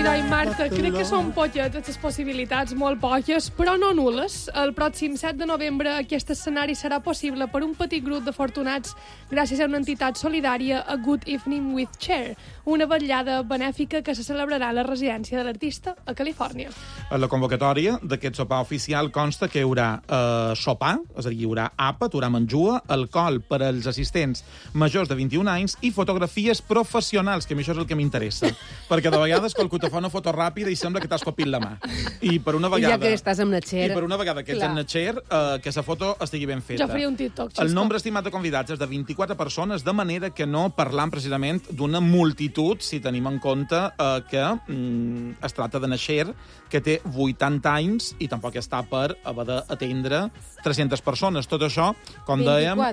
Miró i Marta, crec que són poquetes les possibilitats, molt poques, però no nules. El pròxim 7 de novembre aquest escenari serà possible per un petit grup d'afortunats gràcies a una entitat solidària, a Good Evening with Cher, una vetllada benèfica que se celebrarà a la residència de l'artista a Califòrnia. En la convocatòria d'aquest sopar oficial consta que hi haurà sopar, és a dir, hi haurà àpat, hi haurà menjua, alcohol per als assistents majors de 21 anys i fotografies professionals, que a mi això és el que m'interessa. Perquè de vegades qualcú te fa una foto ràpida i sembla que t'has copit la mà. I per una vegada... I ja que estàs amb la Cher... I per una vegada que ets amb la Cher, que la foto estigui ben feta. Jo faria un TikTok, xisco. El nombre estimat de convidats és de 24 persones, de manera que no parlam precisament d'una multitud, si tenim en compte que es tracta de Cher, que té 80 anys i tampoc està per haver d'atendre 300 persones. Tot això, com 24, dèiem,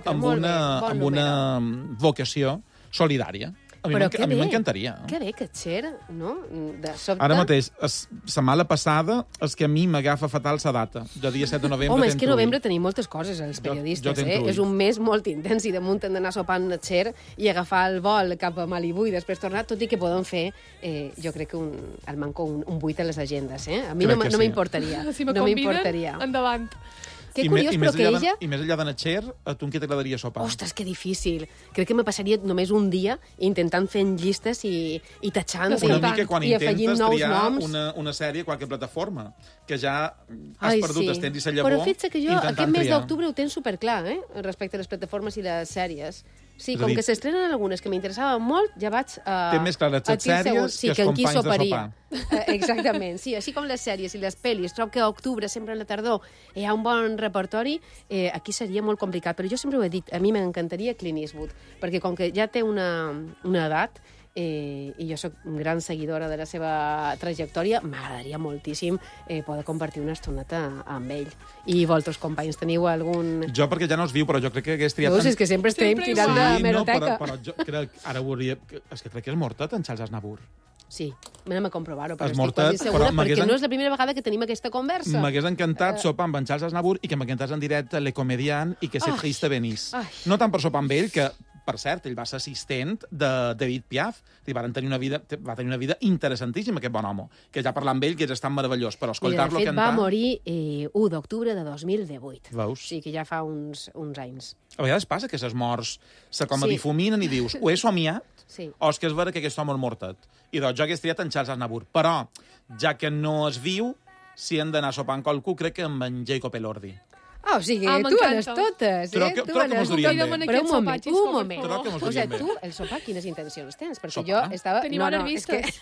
amb una vocació solidària. A mi m'encantaria. Que bé que Cher, no? De sobte... Ara mateix, la mala passada és que a mi m'agafa fatal la data. De dia 7 de novembre... Home, és que a novembre tenim moltes coses, els periodistes, És un mes molt intens i damunt hem d'anar sopant a Cher i agafar el vol cap a Malibu i després tornar, tot i que podem fer, jo crec que el manco un buit a les agendes, eh? A mi no m'importaria. Si me conviden, endavant. Que curiós, però que ella... I més enllà de Cher, a tu en què t'agradaria sopar? Ostres, que difícil. Crec que me passaria només un dia intentant fent llistes i tatxant una mica quan i afegint nous noms. Una sèrie a qualque plataforma, que ja has perdut el temps i la llavor. Però fixa que jo aquest mes d'octubre ho tens superclar, respecte a les plataformes i les sèries. Sí, com que s'estrenen algunes que m'interessaven molt, ja vaig Té més clares les sèries que els companys de sopar. Exactament, sí, així com les sèries i les pel·lis. Trobo que a octubre, sempre a la tardor, hi ha un bon repertori, aquí seria molt complicat. Però jo sempre ho he dit, a mi m'encantaria Clint Eastwood, perquè com que ja té una edat, i jo sóc gran seguidora de la seva trajectòria, m'agradaria moltíssim poder compartir una estoneta amb ell. I vosaltres, companys, teniu algun... Jo, perquè ja no es viu, però jo crec que hagués triat... És que sempre estem tirant de meroteca. Però jo crec, ara ho hauria... És que crec que és mortet, en Charles Aznavour. Sí, anem a comprovar-ho, però estic quasi segura, perquè no és la primera vegada que tenim aquesta conversa. M'hagués encantat sopar amb en Charles Aznavour i que m'encantés en directe Le Comedian i que se triste venís. No tant per sopar amb ell, que per cert, ell va ser assistent de David Piaf, i va tenir una vida interessantíssima, aquest bon home, que ja parlar amb ell, que és tan meravellós, però escoltar-lo cantar... De fet, va morir 1 d'octubre de 2018. Veus? Sí, que ja fa uns anys. A vegades passa que les morts se com a difuminen i dius, ho he somiat? O és que és vera que aquest home és mortet? I doncs jo hagués triat en Charles Aznavour. Però, ja que no es viu, si hem d'anar a sopar amb qualcú, crec que amb en Jacob Elordi. O sigui, tu a les totes, Troc que mos durien bé. Però un moment. O sigui, tu, el sopar, quines intencions tens? Perquè jo estava... Tenim bones vistes.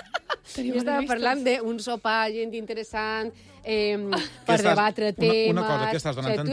Jo estava parlant d'un sopar, gent interessant, per debatre temes... Una cosa, que estàs donant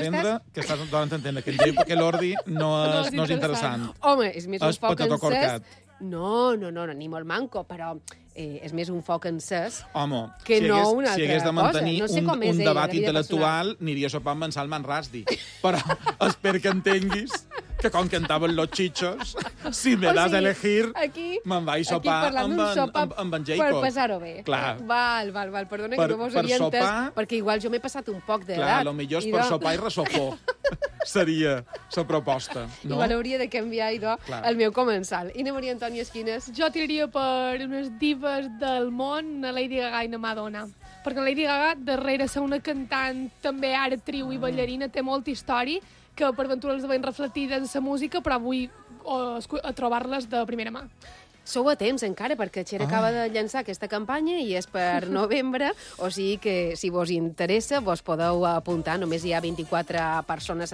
a entendre que en Jacob Elordi no és interessant. Home, és més un foc encès... No, ni molt manco, però és més un foc encès que no una altra cosa. Si hagués de mantenir un debat intel·lectual, aniria a sopar amb en Salman Rushdie. Però espero que entenguis que com cantaven los chichos, si me das a elegir, me'n vaig sopar amb en Jacob. Per passar-ho bé. Clar. Val, perdona que no vos havia entès, perquè igual jo m'he passat un poc d'edat. Clar, potser és per sopar i ressopor. Seria la proposta. Igual hauria de canviar el meu comensal. I na Maria Antònia Esquines? Jo tiraria per unes divas del món, a Lady Gaga i na Madonna. Perquè Lady Gaga, darrere ser una cantant, també ara actriu i ballarina, té molta història, que per ventura les veiem reflectides en la música, però vull trobar-les de primera mà. Sou a temps encara, perquè Cher acaba de llançar aquesta campanya i és per novembre, o sigui que si vos interessa vos podeu apuntar, només hi ha 24 persones